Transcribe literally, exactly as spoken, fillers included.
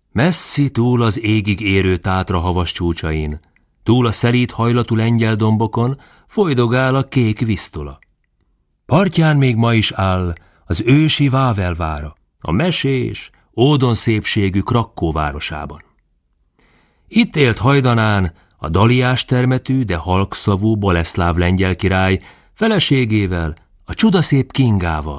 Messzi túl az égig érő Tátra havas csúcsain, túl a szelíd hajlatú lengyel dombokon folydogál a kék visztula. Partján még ma is áll az ősi Vável vára, a mesés, ódon szépségű Krakkó városában. Itt élt hajdanán a daliás termetű, de halkszavú Boleszláv lengyel király feleségével, a csudaszép Kingával.